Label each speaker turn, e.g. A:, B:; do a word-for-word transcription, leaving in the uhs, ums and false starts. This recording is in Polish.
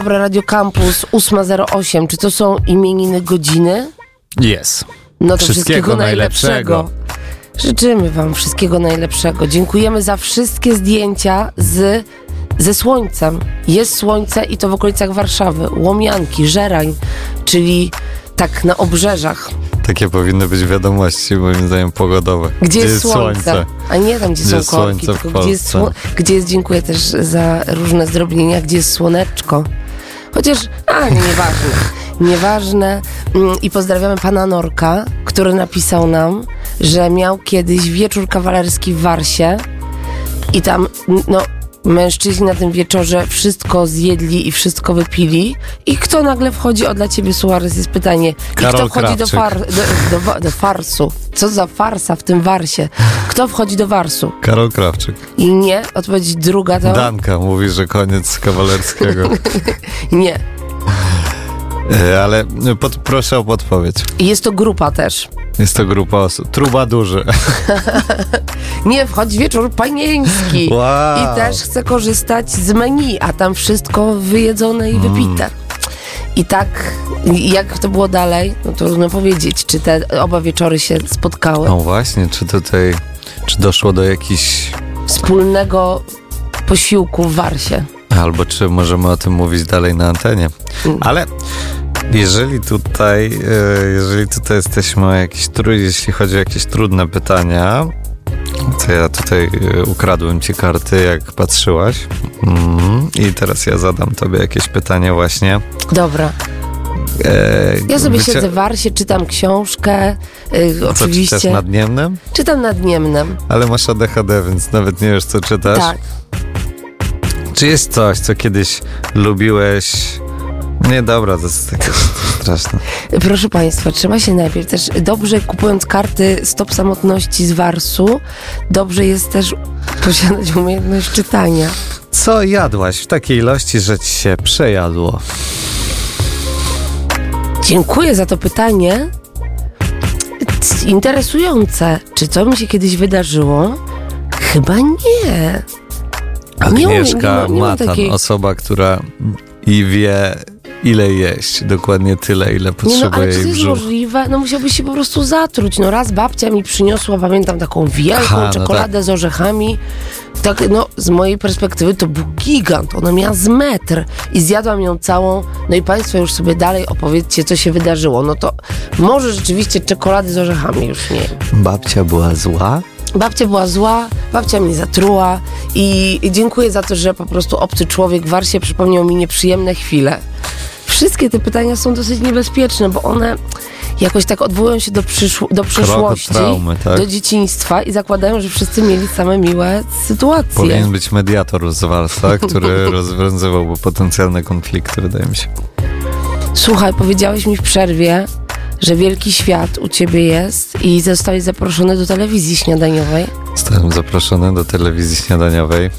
A: Dobra, Radio Campus ósma zero osiem. Czy to są imieniny godziny?
B: Jest.
A: No to
B: wszystkiego,
A: wszystkiego najlepszego.
B: najlepszego.
A: Życzymy wam wszystkiego najlepszego. Dziękujemy za wszystkie zdjęcia z, ze słońcem. Jest słońce i to w okolicach Warszawy. Łomianki, Żerań, czyli tak na obrzeżach.
B: Takie powinny być wiadomości, moim zdaniem, pogodowe.
A: Gdzie, gdzie jest słońce? słońce? A nie tam, gdzie, gdzie są korki, tylko gdzie jest, sło- gdzie jest, dziękuję też za różne zdrobnienia, gdzie jest słoneczko. Chociaż, a nie, nieważne. Nieważne. I pozdrawiamy pana Norka, który napisał nam, że miał kiedyś wieczór kawalerski w Warsie i tam, no, mężczyźni na tym wieczorze wszystko zjedli i wszystko wypili. I kto nagle wchodzi? O, dla ciebie, Suarez, jest pytanie.
B: Karol
A: I kto wchodzi do, far, do, do, do farsu? Co za farsa w tym Warsie? Kto wchodzi do Warsu?
B: Karol Krawczyk.
A: I nie, odpowiedź druga to...
B: Danka mówi, że koniec kawalerskiego.
A: Nie.
B: Ale pod, proszę o podpowiedź.
A: Jest to grupa też.
B: Jest to grupa osób. Trubadurzy.
A: Nie, wchodzi wieczór panieński.
B: Wow.
A: I też chce korzystać z menu, a tam wszystko wyjedzone i wypite. Mm. I tak, jak to było dalej, no to trudno powiedzieć, czy te oba wieczory się spotkały.
B: No właśnie, czy tutaj, czy doszło do jakichś...
A: wspólnego posiłku w Warsie.
B: Albo czy możemy o tym mówić dalej na antenie. Mm. Ale... Jeżeli tutaj, jeżeli tutaj jesteśmy o jakieś tru, jeśli chodzi o jakieś trudne pytania, to ja tutaj ukradłem ci karty, jak patrzyłaś. Mm, I teraz ja zadam tobie jakieś pytanie właśnie.
A: Dobra. E, ja sobie wycia- siedzę w Warsie, czytam książkę. E, oczywiście.
B: Co czytasz nad Niemnem?
A: Czytam nad Niemnem.
B: Ale masz A D H D, więc nawet nie wiesz, co czytasz.
A: Tak.
B: Czy jest coś, co kiedyś lubiłeś... Nie, dobra, to jest takie straszne.
A: Proszę państwa, trzeba się najpierw też dobrze, kupując karty Stop Samotności z Warsu, dobrze jest też posiadać umiejętność czytania.
B: Co jadłaś w takiej ilości, że ci się przejadło?
A: Dziękuję za to pytanie. Interesujące. Czy to mi się kiedyś wydarzyło? Chyba nie.
B: Agnieszka
A: nie, nie, nie
B: Matan, takiej... osoba, która i wie... ile jeść, dokładnie tyle, ile potrzebuje
A: nie, no, ale
B: jej
A: czy to jest
B: brzuch.
A: możliwe? No musiałbyś się po prostu zatruć. No raz babcia mi przyniosła, pamiętam, taką wielką Aha, czekoladę no tak. z orzechami. Tak, no z mojej perspektywy to był gigant. Ona miała z metr i zjadłam ją całą. No i państwo już sobie dalej opowiedzcie, co się wydarzyło. No to może rzeczywiście czekolady z orzechami już nie.
B: Babcia była zła?
A: Babcia była zła, babcia mnie zatruła i, i dziękuję za to, że po prostu obcy człowiek w Warsie przypomniał mi nieprzyjemne chwile. Wszystkie te pytania są dosyć niebezpieczne, bo one jakoś tak odwołują się do, przyszł- do przeszłości, traumy, tak? do dzieciństwa i zakładają, że wszyscy mieli same miłe sytuacje.
B: Powinien być mediator z Warsa, który rozwiązywałby potencjalne konflikty, wydaje mi się.
A: Słuchaj, powiedziałeś mi w przerwie, że wielki świat u ciebie jest i zostałeś zaproszony do telewizji śniadaniowej.
B: Zostałem zaproszony do telewizji śniadaniowej.